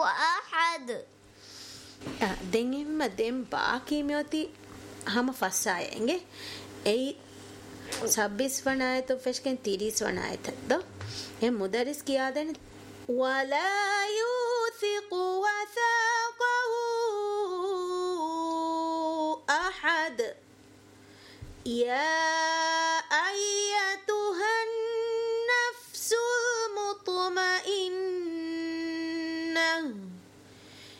أحد. دين إما دين باقي ميوتي هم فساينगे أي سبيس فناية تو فشكن تيريس فناية تدو هم مدرس كيا دين ولا يوثق وثاقه أحد. يا